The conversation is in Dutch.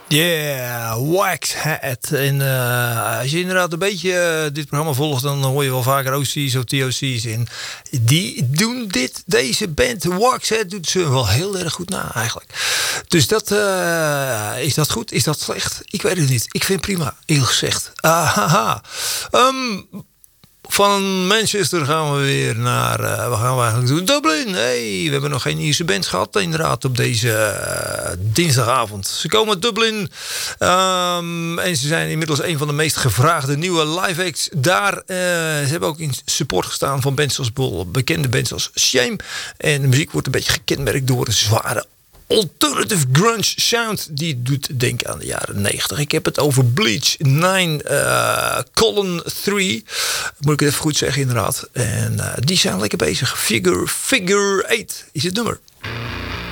Yeah, Waxhead. En als je inderdaad een beetje dit programma volgt, dan hoor je wel vaker OC's of TOC's in. Die doen deze band, Waxhead, doet ze wel heel erg goed na eigenlijk. Dus dat, is dat goed? Is dat slecht? Ik weet het niet. Ik vind het prima, eerlijk gezegd. Van Manchester gaan we weer naar, wat gaan we eigenlijk doen? Dublin. Hey, we hebben nog geen Ierse bands gehad inderdaad op deze dinsdagavond. Ze komen uit Dublin en ze zijn inmiddels een van de meest gevraagde nieuwe live acts daar. Ze hebben ook in support gestaan van bands als bekende bands als Shame. En de muziek wordt een beetje gekenmerkt door een zware alternative grunge sound. Die doet denken aan de jaren 90. Ik heb het over Bleach 9 colon 3. Moet ik het even goed zeggen inderdaad. En die zijn lekker bezig. Figure 8 is het nummer.